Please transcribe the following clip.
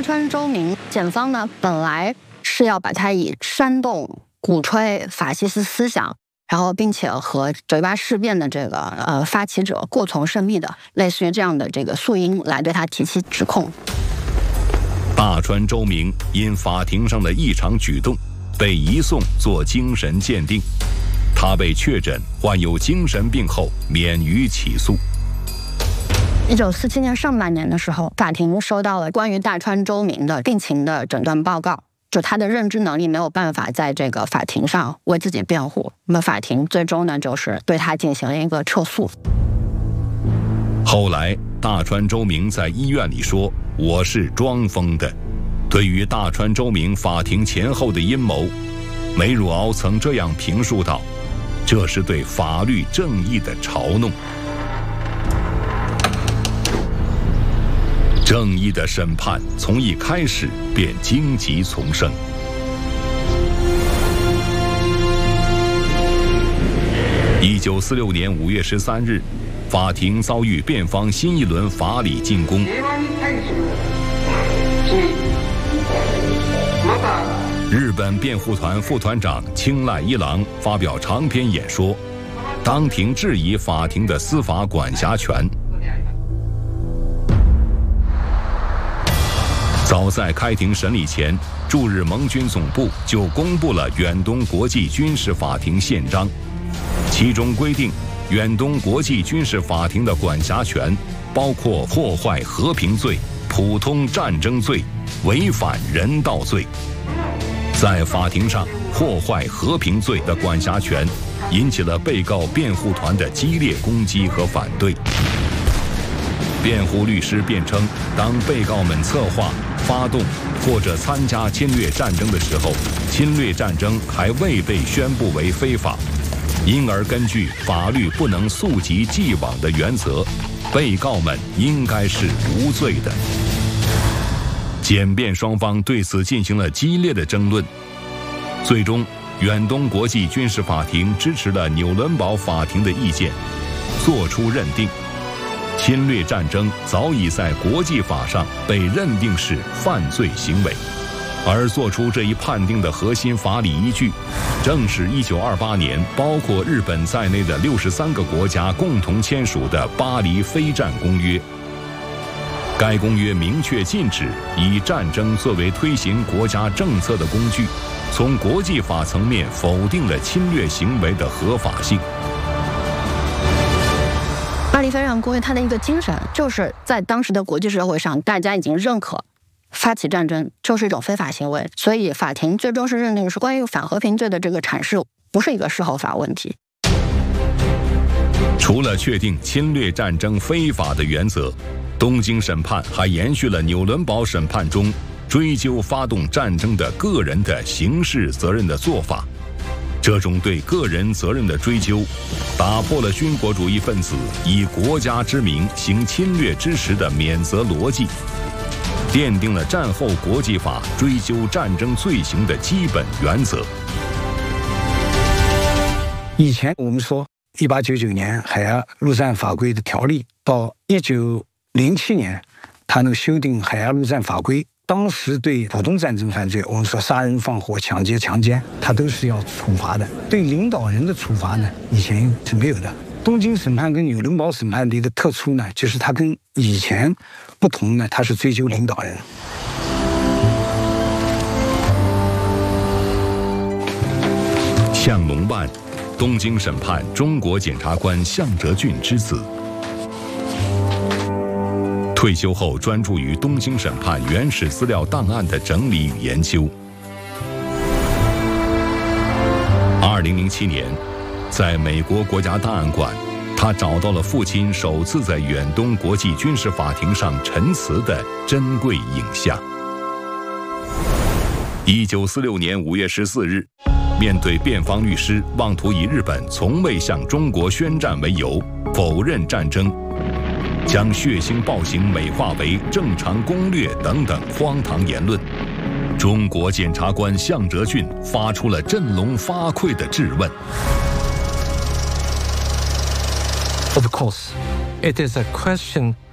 大川周明，检方呢本来是要把他以煽动、鼓吹法西斯思想，然后并且和9·18事变的这个发起者过从甚密的，类似于这样的这个诉因来对他提起指控。 大川周明因法庭上的异常举动，被移送做精神鉴定。他被确诊患有精神病后，免于起诉。 1947年上半年的时候，法庭收到了关于大川周明的病情的诊断报告，就他的认知能力没有办法在这个法庭上为自己辩护，那么法庭最终呢就是对他进行了一个撤诉。 后来大川周明在医院里说：“我是装疯的。”对于大川周明法庭前后的阴谋，梅汝敖曾这样评述道：“这是对法律正义的嘲弄。”正义的审判从一开始便荆棘丛生。1946年5月13日，法庭遭遇辩方新一轮法理进攻。日本辩护团副团长青濑一郎发表长篇演说，当庭质疑法庭的司法管辖权。早在开庭审理前，驻日盟军总部就公布了远东国际军事法庭宪章，其中规定，远东国际军事法庭的管辖权包括破坏和平罪、普通战争罪、违反人道罪。在法庭上，破坏和平罪的管辖权引起了被告辩护团的激烈攻击和反对。辩护律师辩称，当被告们策划、发动或者参加侵略战争的时候，侵略战争还未被宣布为非法，因而根据法律不能溯及既往的原则，被告们应该是无罪的。检辩双方对此进行了激烈的争论，最终远东国际军事法庭支持了纽伦堡法庭的意见，作出认定，侵略战争早已在国际法上被认定是犯罪行为，而做出这一判定的核心法理依据，正是1928年包括日本在内的63个国家共同签署的《巴黎非战公约》。该公约明确禁止以战争作为推行国家政策的工具，从国际法层面否定了侵略行为的合法性。 巴黎非战公约它的一个精神，就是在当时的国际社会上，大家已经认可发起战争就是一种非法行为，所以法庭最终是认定是关于反和平罪的这个阐释不是一个事后法问题。 除了确定侵略战争非法的原则，东京审判还延续了纽伦堡审判中追究发动战争的个人的刑事责任的做法。这种对个人责任的追究，打破了军国主义分子以国家之名行侵略之时的免责逻辑，奠定了战后国际法追究战争罪行的基本原则。 以前我们说1899年海牙陆战法规的条例，到1907年他能修订海牙陆战法规，当时对普通战争犯罪，我们说杀人放火、抢劫、强奸，他都是要处罚的。对领导人的处罚呢，以前是没有的。东京审判跟纽伦堡审判的一个特殊呢，就是它跟以前不同呢，它是追究领导人。 向龙万，东京审判中国检察官向哲俊之子。退休后专注于东京审判原始资料档案的整理与研究。2007年，在美国国家档案馆，他找到了父亲首次在远东国际军事法庭上陈词的珍贵影像。1946年5月14日，面对辩方律师妄图以日本从未向中国宣战为由，否认战争，将血腥暴行美化为正常攻略等等荒唐言论，中国检察官向哲俊发出了振聋发聩的质问。 Of course, it is a question